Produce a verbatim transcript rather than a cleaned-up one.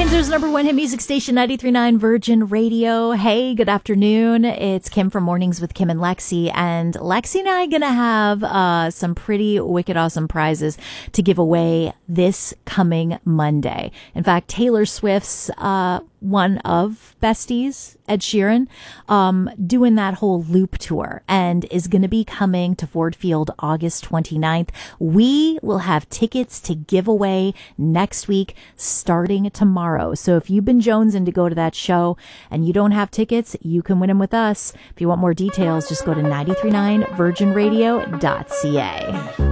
Windsor's number one hit music station, ninety-three point nine Virgin Radio. Hey, good afternoon. It's Kim from Mornings with Kim and Lexi. And Lexi and I are going to have uh, some pretty wicked awesome prizes to give away this coming Monday. In fact, Taylor Swift's uh, one of besties, Ed Sheeran, um, doing that whole loop tour and is going to be coming to Ford Field August twenty-ninth. We will have tickets to give away next week starting tomorrow. So if you've been jonesing to go to that show and you don't have tickets, you can win them with us. If you want more details, just go to nine three nine virgin radio dot c a.